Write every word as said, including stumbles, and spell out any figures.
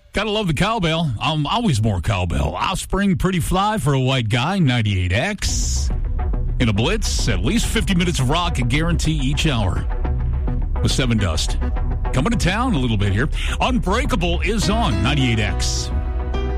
Gotta love the cowbell. Um, always more cowbell. Offspring, Pretty Fly for a white guy, ninety-eight X. In a blitz, at least fifty minutes of rock, a guarantee each hour. With Seven Dust. Coming to town a little bit here. Unbreakable is on ninety-eight X.